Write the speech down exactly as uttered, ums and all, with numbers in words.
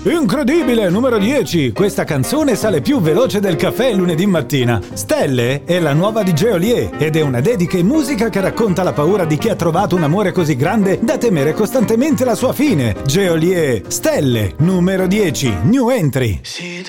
Incredibile, numero dieci. Questa canzone sale più veloce del caffè lunedì mattina. Stelle è la nuova di Geolier ed è una dedica in musica che racconta la paura di chi ha trovato un amore così grande da temere costantemente la sua fine. Geolier, Stelle, numero dieci, new entry.